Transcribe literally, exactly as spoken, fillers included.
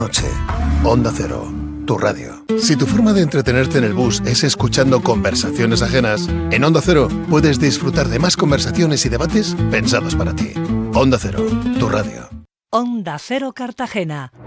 Noche. Onda Cero, tu radio. Si tu forma de entretenerte en el bus es escuchando conversaciones ajenas, en Onda Cero puedes disfrutar de más conversaciones y debates pensados para ti. Onda Cero, tu radio. Onda Cero Cartagena.